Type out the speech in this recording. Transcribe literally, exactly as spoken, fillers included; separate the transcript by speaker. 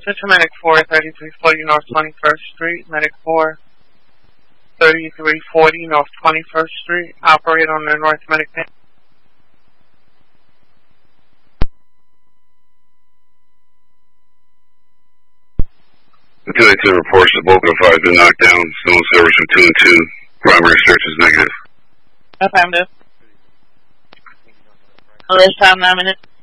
Speaker 1: Central Medic four, thirty-three forty North twenty-first Street. Medic four, thirty-three forty North twenty-first Street. Operate on the North Medic.
Speaker 2: The two eighty-two reports the bulk of the fire has been knocked down. Zone service from two and two. Primary search is negative.
Speaker 1: Affirmative. List time nine minutes.